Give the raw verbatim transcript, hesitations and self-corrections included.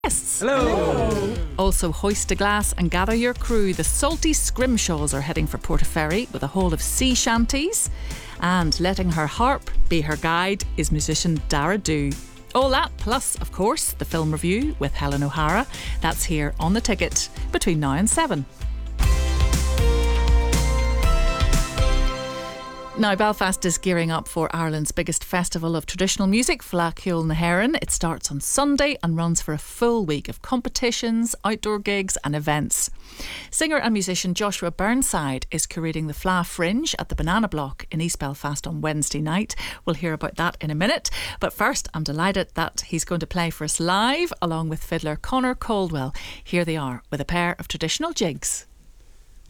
guests. Hello. Also, hoist a glass and gather your crew. The Salty Scrimshaws are heading for Portaferry with a haul of sea shanties. And letting her harp be her guide is musician Dara Doo. All that, plus, of course, the film review with Helen O'Hara. That's here on The Ticket between now and seven. Now, Belfast is gearing up for Ireland's biggest festival of traditional music, Fleadh na hÉireann. It starts on Sunday and runs for a full week of competitions, outdoor gigs and events. Singer and musician Joshua Burnside is curating the Fleadh Fringe at the Banana Block in East Belfast on Wednesday night. We'll hear about that in a minute. But first, I'm delighted that he's going to play for us live along with fiddler Conor Caldwell. Here they are with a pair of traditional jigs.